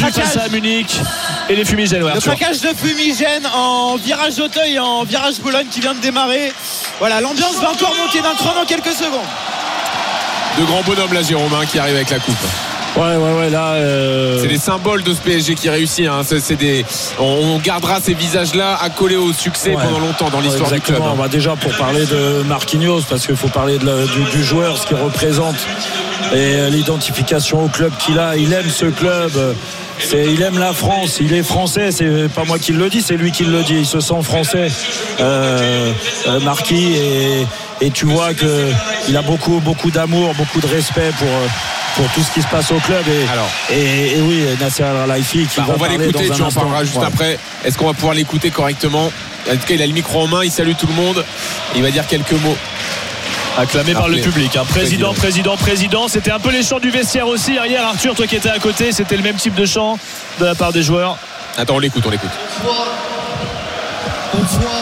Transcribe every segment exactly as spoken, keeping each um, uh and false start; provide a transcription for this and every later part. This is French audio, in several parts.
face à Munich et les fumigènes. Ouais, le plaquage de fumigène en virage d'Auteuil, en virage Boulogne qui vient de démarrer. Voilà, l'ambiance va encore monter d'un cran dans quelques secondes. De grands bonhommes là, Jérôme, hein, qui arrive avec la coupe. Ouais, ouais, ouais, là. Euh... C'est les symboles de ce P S G qui réussit. Hein. C'est, c'est des... On gardera ces visages-là accolés au succès ouais. pendant longtemps dans l'histoire ouais, du club. Hein. Bah déjà, pour parler de Marquinhos, parce qu'il faut parler de la, du, du joueur, ce qu'il représente et l'identification au club qu'il a. Il aime ce club. C'est, il aime la France, il est français, c'est pas moi qui le dis, c'est lui qui le dit, il se sent français, euh, euh, Marquis, et, et tu vois qu'il a beaucoup, beaucoup d'amour, beaucoup de respect pour, pour tout ce qui se passe au club. Et, Alors, et, et oui, Nasser Al-Khelaifi qui bah, va on va l'écouter, tu en parleras juste ouais. après. Est-ce qu'on va pouvoir l'écouter correctement? En tout cas, il a le micro en main, il salue tout le monde, il va dire quelques mots. Acclamé par le public, hein. président, président, président. C'était un peu les chants du vestiaire aussi. Hier, Arthur, toi qui étais à côté, c'était le même type de chant de la part des joueurs. Attends, on l'écoute, on l'écoute. Bonsoir.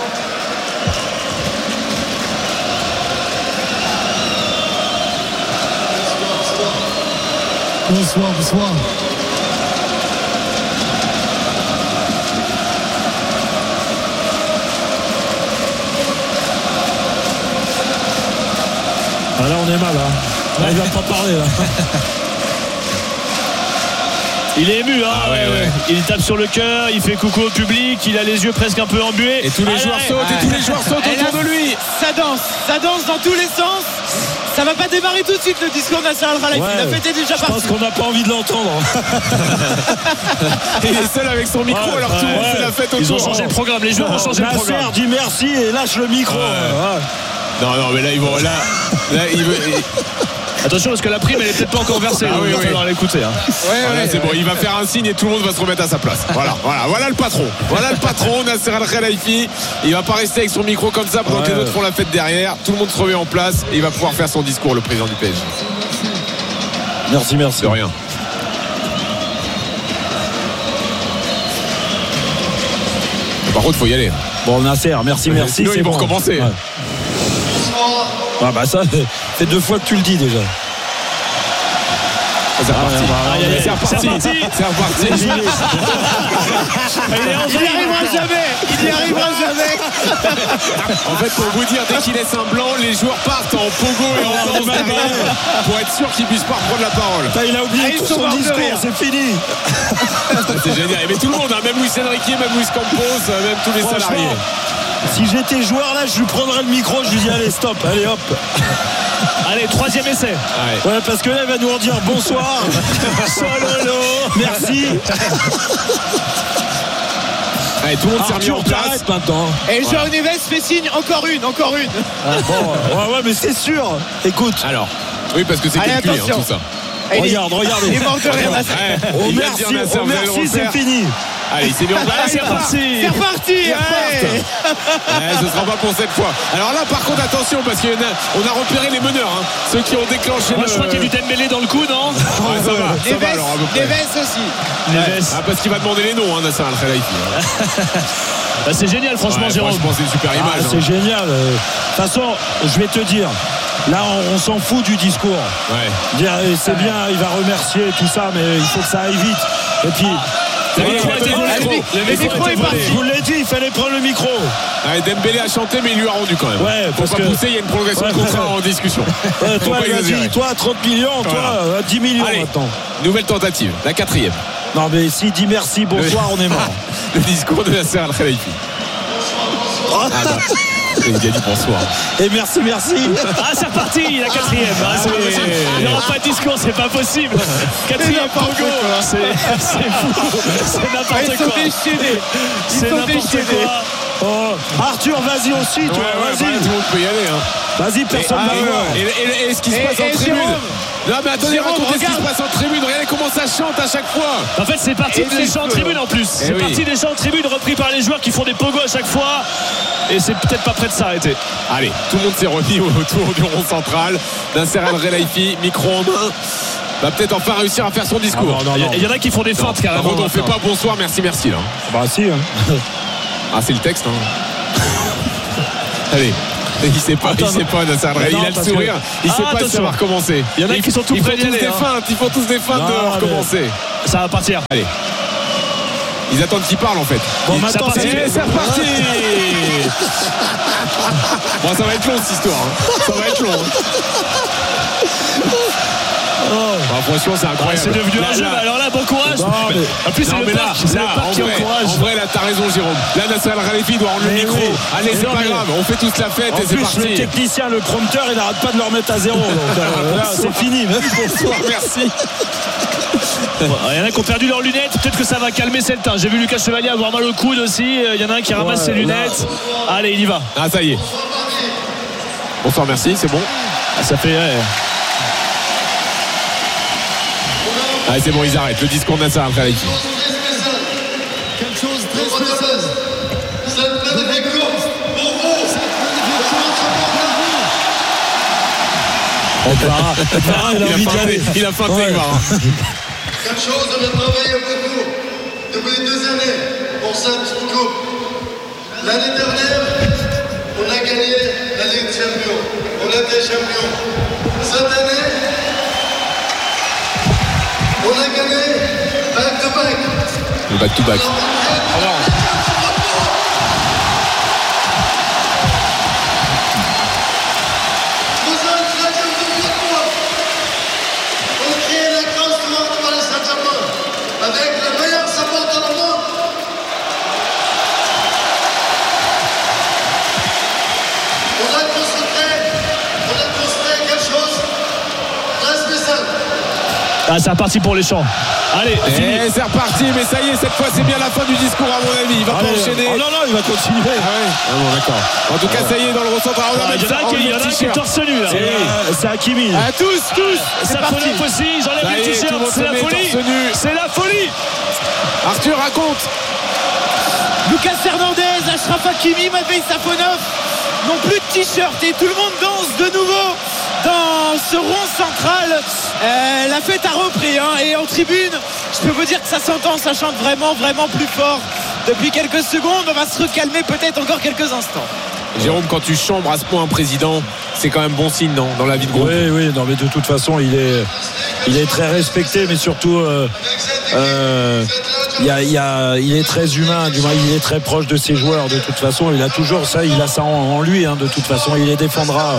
Bonsoir, bonsoir. Ah là on est mal hein. Là il va pas parler là. Il est ému hein. Ah ouais, ouais. Il tape sur le cœur, il fait coucou au public, il a les yeux presque un peu embués. Et tous les ah joueurs ouais. sautent ah. et tous les joueurs sautent et autour là, de lui. Ça danse, ça danse dans tous les sens. Ça va pas démarrer tout de suite le discours de Nasser Al-Khelaifi. Ouais. La fête est déjà partie. Je pense qu'on n'a pas envie de l'entendre. Il est seul avec son micro ouais, alors ouais, tout le monde ouais. fait la fête autour. Ils ont changé le programme, les joueurs ont changé Nasser le programme. Nasser dit merci et lâche le micro. Ouais. Ouais. Non, non, mais là, ils vont. Là, là il veut. Attention parce que la prime elle est peut-être pas encore versée. Ah, oui, il va oui. falloir l'écouter. Hein. Ouais, voilà, ouais, c'est ouais. bon. Il va faire un signe et tout le monde va se remettre à sa place. Voilà, voilà, voilà le patron. Voilà le patron, Nasser Al-Khelaifi. Il va pas rester avec son micro comme ça pendant ouais. que les autres font la fête derrière. Tout le monde se remet en place et il va pouvoir faire son discours, le président du P S G. Merci, merci. De rien. Par contre, faut y aller. Bon, Nasser, merci, merci. Sinon, c'est ils vont bon. recommencer. Ouais. Ah bah ça, c'est deux fois que tu le dis déjà. C'est reparti. Ah, ouais, ouais, c'est reparti. C'est reparti. Il n'y arrivera jamais. Il n'y arrivera jamais. En fait, pour vous dire, dès qu'il laisse un blanc, les joueurs partent en pogo et en danse derrière pour être sûr qu'ils ne puissent pas reprendre la parole. Enfin, il a oublié ah, tout son discours, c'est fini. C'est génial. Mais tout le monde, hein, même Luis Enrique, même Luis Campos, même tous les salariés. Si j'étais joueur là, je lui prendrais le micro, je lui dis allez stop, allez hop. Allez, troisième essai. Ouais, ouais parce que là il va nous redire bonsoir. Sololo. Merci. Allez, tout le monde s'est remis en place maintenant. Et João ouais. Neves fait signe, encore une, encore une. Ah, bon, ouais, ouais, mais c'est sûr. Écoute. Alors, oui, parce que c'est calculé hein, tout ça. Allez, regarde, regarde. Il est mort de rire. Oh merci, oh, merci, c'est fini. Allez, c'est bien. Ah, c'est reparti. C'est reparti. Ouais. Ouais, ce sera pas pour cette fois. Alors là, par contre, attention, parce qu'on a, on a repéré les meneurs, hein, ceux qui ont déclenché. Moi, le... je crois qu'il y a du Dembélé dans le coup, non? Ouais, ça va. Neves, ça va alors, à peu près. Neves aussi. Neves. Ah, parce qu'il va demander les noms, hein, Nasser Al-Khelaifi. Bah, c'est génial, franchement, ouais, Jérôme. Franchement, c'est une super image. Ah, c'est hein. génial. De toute façon, je vais te dire. Là, on, on s'en fout du discours. Ouais. Dire, c'est ouais. bien, il va remercier tout ça, mais il faut que ça aille vite. Et puis. Le micro était volé. Le micro est parti. Je vous l'ai dit, il fallait prendre le micro. Ah, Dembélé a chanté, mais il lui a rendu quand même. Ouais, pour pas que... pousser, il y a une prolongation ouais, de contrat ouais. en discussion. Ouais, toi, vas-y, toi, trente millions, voilà. Toi, dix millions Allez, maintenant. Nouvelle tentative, la quatrième. Non, mais si dit merci, bonsoir, le... on est mort. Le discours de Nasser Al-Khelaifi. Ah, bah. Il a dit bonsoir. Et merci, merci. Ah, c'est reparti, la quatrième. Ah, c'est pas possible. Il n'y aura pas de discours, c'est pas possible. Quatrième Pogo. C'est, c'est fou. C'est n'importe Ils quoi. Sont déchaînés. Ils c'est sont n'importe déchaînés. quoi. Oh. Arthur, vas-y aussi, toi. Ouais, ouais, vas-y. bah, tout le monde peut y aller. Hein. Vas-y, personne ne va voir. Et, et, et, et ce qui se et, passe en tribune. Non, mais attendez, Jérôme, racontez regarde. ce qui se passe en tribune. Regardez comment ça chante à chaque fois. En fait, c'est parti des chants en tribune en plus. Et c'est oui. parti des chants en tribune repris par les joueurs qui font des pogos à chaque fois. Et c'est peut-être pas prêt de s'arrêter. Allez, tout le monde s'est remis autour du rond central. Nasser Al-Khelaifi, micro en main. Va peut-être enfin réussir à faire son discours. Ah non, non, non. Il y en a qui font des feintes carrément. Par contre, on fait pas bonsoir, merci, merci là. Bah si. Hein. Ah, c'est le texte. Hein. Allez. Il sait pas, Attends, il sait pas, Nasser Al-Khelaifi. Il a le sourire. Il sait Ah, pas si ça va attention. recommencer. Il y en a qui sont tout Ils font près d'y tous aller, des hein. feintes. Ils font tous des feintes Non, de mais- recommencer. Ça va partir. Allez. Ils attendent qu'il parle en fait. Bon, Et maintenant, ça c'est- c'est c'est reparti. Bon, ça va être long cette histoire. hein. Ça va être long. hein. Bah, franchement, c'est Ah, incroyable. c'est devenu Là, un jeu. là- Alors là, bon courage. Non, mais- En plus, c'est Non, le mais là, parc, c'est le là, parc en qui vrai, encourage. en vrai, là, t'as raison, Jérôme. Là, Nasser Al-Khelaifi doit rendre le Mais micro. oui. Allez, c'est Non, pas mais- grave. On fait tous la fête En et c'est plus, le parti. technicien, le prompteur, il n'arrête pas de le remettre à zéro. Donc, euh, là, c'est fini. Bonsoir, merci. Bon, il y en a qui ont perdu leurs lunettes. Peut-être que ça va calmer certains. J'ai vu Lucas Chevalier avoir mal au coude aussi. Il y en a un qui ramasse Ouais, ses là. lunettes. Allez, il y va. Ah, ça y est. Bonsoir, merci, c'est bon. Ah, ça fait. Ouais. Ah, c'est bon, ils arrêtent. Le discours de Nasser Al-Khelaifi. Quelque chose de très spécial. Cette magnifique course pour vous. On part. On part, il a Il a envie d'y feinté, aller. il a feinté, Ouais. Gvar, hein. Quelque chose, on a travaillé beaucoup depuis deux années pour cette coupe. L'année dernière, on a gagné la Ligue des Champions. On a été champions. Cette année, on a gagné back-to-back. Le back-to-back. Vous êtes très bien de moi. On crée la grosse demande de Paris Saint-Germain avec le meilleur supporter au monde. On a construit, on a construit quelque chose de très spécial. Ah, c'est reparti pour les champs. Allez, fini. Et c'est reparti, mais ça y est, cette fois c'est bien la fin du discours à mon avis. Il va pas Allez. enchaîner. Oh non, non, il va continuer. Ah ouais. Ah bon, d'accord. En tout cas, ça y est, dans le recentre. Ah, on Ah, a Il y en a un qui- il y en a un qui est torse nu là. C'est euh, c'est Hakimi. À tous, tous. Ça parti. aussi, j'enlève Ça les y est, tout le t-shirts, monde c'est se la met folie. torse nu. C'est la folie. Arthur, raconte. Lucas Hernandez, Achraf Hakimi, Matvei Safonov n'ont plus de t-shirt et tout le monde danse de nouveau dans ce rond central. Euh, la fête a repris hein, et en tribune, je peux vous dire que ça s'entend, ça chante vraiment vraiment plus fort depuis quelques secondes. On va se recalmer peut-être encore quelques instants. Jérôme, quand tu chambres à ce point un président, c'est quand même bon signe, non, dans la vie de groupe. Oui, oui, non, mais de toute façon, il est, il est très respecté, mais surtout, euh, euh, il, y a, il, y a, il est très humain, du moins, il est très proche de ses joueurs. De toute façon, il a toujours ça, il a ça en, en lui. Hein, de toute façon, il les défendra.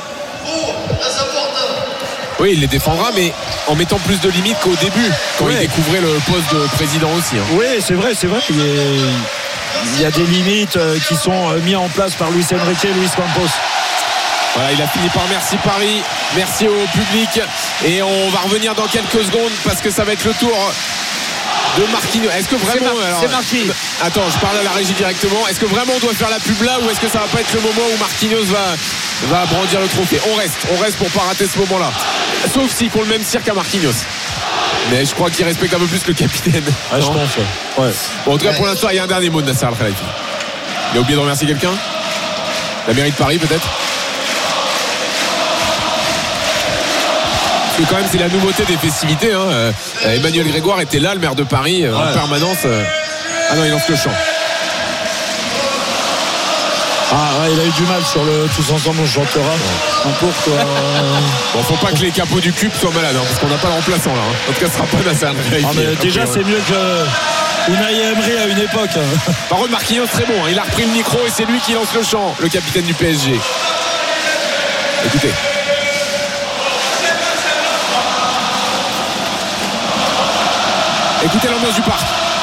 Oui, il les défendra, mais en mettant plus de limites qu'au début, quand Ouais. il découvrait le poste de président aussi. hein. Oui, c'est vrai, c'est vrai. Il, est, il y a des limites euh, qui sont euh, mises en place par Luis Enrique et Luis Campos. Voilà, il a fini par merci Paris, merci au public, et on va revenir dans quelques secondes parce que ça va être le tour de Marquinhos. Est-ce que vraiment C'est mar- alors, c'est Marquis. Attends, je parle à la régie directement. Est-ce que vraiment on doit faire la pub là, ou est-ce que ça va pas être le moment où Marquinhos va va brandir le trophée? On reste, on reste pour pas rater ce moment-là. Sauf s'ils font le même cirque à Marquinhos. Mais je crois qu'il respecte un peu plus le capitaine. Ah, je Non. pense, ouais. Ouais. Bon, en tout cas, pour l'instant, il y a un dernier mot de Nasser Al-Khelaifi. Il a oublié de remercier quelqu'un? La mairie de Paris, peut-être? Parce que quand même, c'est la nouveauté des festivités. Hein. Euh, Emmanuel Grégoire était là, le maire de Paris, euh, en Ouais. permanence. euh. Ah non, il lance le chant. Ah, ouais, il a eu du mal sur le Tous ensemble on chantera. Un peu quoi. Bon, faut pas que les capots du cube soient malades, hein, parce qu'on n'a pas de remplaçant là. hein. En tout cas, ce sera pas Nasser Al-Khelaifi. Ah, mais hein, déjà, après, c'est mieux que Unai Emery à une époque. hein. Par contre, Marquinhos, très bon. hein. Il a repris le micro et c'est lui qui lance le chant, le capitaine du P S G. Écoutez. Écoutez l'ambiance du parc.